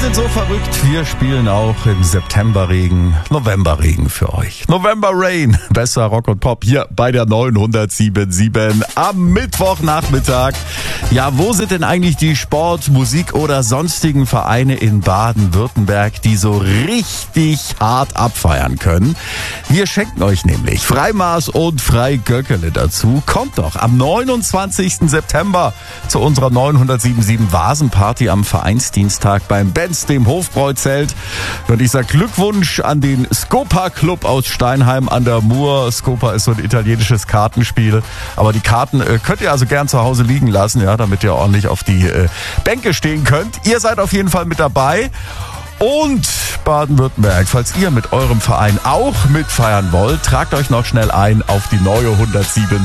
sind so verrückt, wir spielen auch im Septemberregen, Novemberregen für euch. November Rain, besser Rock und Pop hier bei der 907.7 am Mittwochnachmittag. Ja, wo sind denn eigentlich die Sport-, Musik- oder sonstigen Vereine in Baden-Württemberg, die so richtig hart abfeiern können? Wir schenken euch nämlich Freimaß und Freigöckele dazu. Kommt doch am 29. September zu unserer 907.7 Vasenparty am Vereinsdienstag beim Benz, dem Hofbräuzelt. Und ich sag Glückwunsch an den Scopa Club aus Steinheim an der Mur. Scopa ist so ein italienisches Kartenspiel. Aber die Karten könnt ihr also gern zu Hause liegen lassen, ja, damit ihr ordentlich auf die Bänke stehen könnt. Ihr seid auf jeden Fall mit dabei. Und Baden-Württemberg, falls ihr mit eurem Verein auch mitfeiern wollt, tragt euch noch schnell ein auf die neue 107.